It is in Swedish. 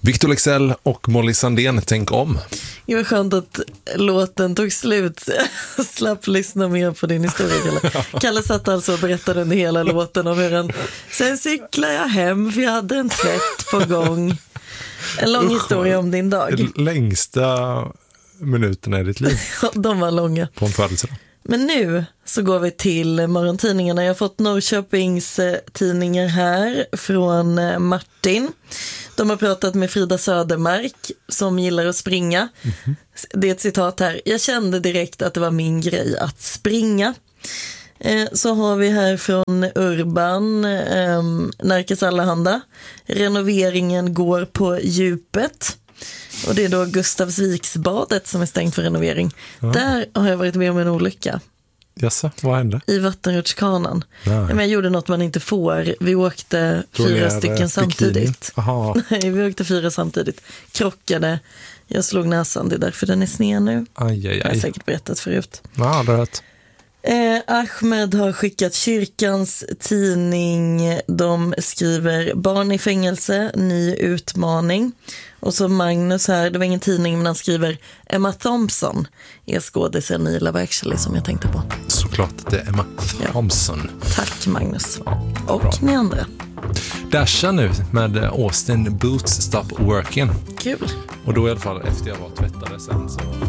Victor Leksell och Molly Sandén, Tänk om. Det var skönt att låten tog slut. Jag slapp lyssna mer på din historia, Kalle. Kalle satt alltså och berättade under hela låten om hur han... Sen cyklade jag hem för jag hade en tvätt på gång. En lång historia om din dag. Längsta minuterna i ditt liv. De var långa. På en födelsedag. Men nu så går vi till morgontidningarna. Jag har fått Norrköpings tidningar här från Martin. De har pratat med Frida Södermark som gillar att springa. Mm-hmm. Det är ett citat här. Jag kände direkt att det var min grej att springa. Så har vi här från Urban, Närkes Allehanda. Renoveringen går på djupet. Och det är då Gustavsviksbadet som är stängt för renovering. Ja. Där har jag varit med om en olycka. Jaså, vad hände? I vattenrutschkanan. Jag gjorde något man inte får. Vi åkte 4 stycken samtidigt. Nej, vi åkte 4 samtidigt. Krockade. Jag slog näsan, det är därför den är sned nu. Aj. Jag har säkert berättat förut. Ja, det har rätt. Ahmed har skickat kyrkans tidning. De skriver barn i fängelse, ny utmaning. Och så Magnus här, det var ingen tidning men han skriver Emma Thompson är skådisen i Love Actually som jag tänkte på. Såklart att det är Emma Thompson. Ja. Tack Magnus. Ja, och bra. Ni andra. Dasha nu med Austin Boots Stop Working. Kul. Och då i alla fall efter jag var tvättade sen så